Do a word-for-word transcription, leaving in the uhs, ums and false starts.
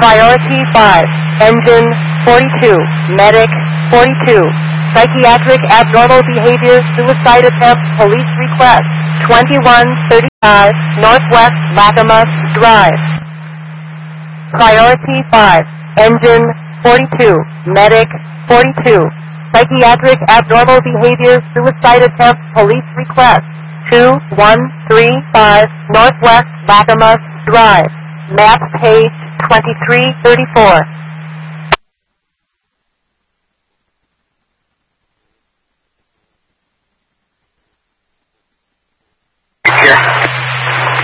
Priority five, Engine forty-two, Medic forty-two, Psychiatric Abnormal Behavior Suicide Attempt Police Request twenty-one thirty-five Northwest Latimer Drive. Priority five, Engine forty-two, Medic forty-two, Psychiatric Abnormal Behavior Suicide Attempt Police Request two one three five Northwest Latimer Drive. Map page twenty-three thirty-four.